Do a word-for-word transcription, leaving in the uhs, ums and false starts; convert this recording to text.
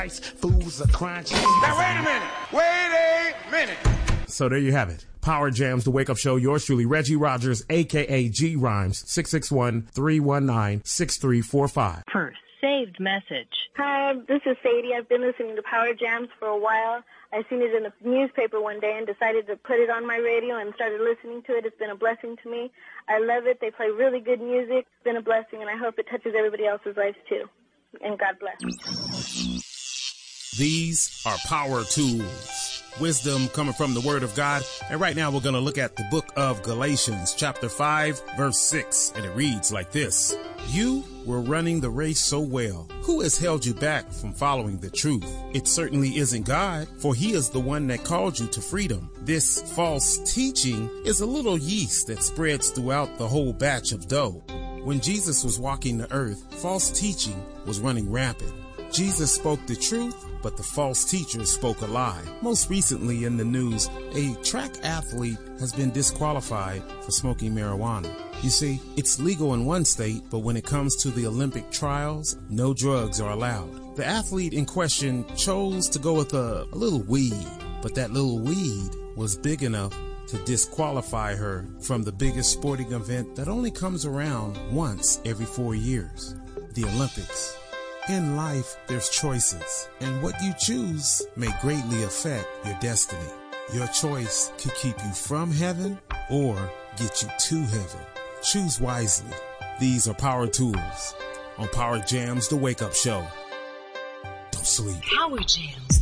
Fools are crunching. Now wait a minute. Wait a minute. So there you have it. Power Jams, the Wake Up Show. Yours truly, Reggie Rogers, a k a. G Rhymes, six six one, three one nine, six three four five. First saved message. Hi, this is Sadie. I've been listening to Power Jams for a while. I seen it in the newspaper one day and decided to put it on my radio and started listening to it. It's been a blessing to me. I love it. They play really good music. It's been a blessing, and I hope it touches everybody else's lives too. And God bless. These are power tools. Wisdom coming from the Word of God. And right now we're going to look at the book of Galatians, chapter five, verse six. And it reads like this. You were running the race so well. Who has held you back from following the truth? It certainly isn't God, for he is the one that called you to freedom. This false teaching is a little yeast that spreads throughout the whole batch of dough. When Jesus was walking the earth, false teaching was running rampant. Jesus spoke the truth, but the false teachers spoke a lie. Most recently in the news, a track athlete has been disqualified for smoking marijuana. You see, it's legal in one state, but when it comes to the Olympic trials, no drugs are allowed. The athlete in question chose to go with a, a little weed, but that little weed was big enough to disqualify her from the biggest sporting event that only comes around once every four years, the Olympics. In life, there's choices, and what you choose may greatly affect your destiny. Your choice could keep you from heaven or get you to heaven. Choose wisely. These are Power Tools on Power Jams, the Wake Up Show. Don't sleep. Power Jams.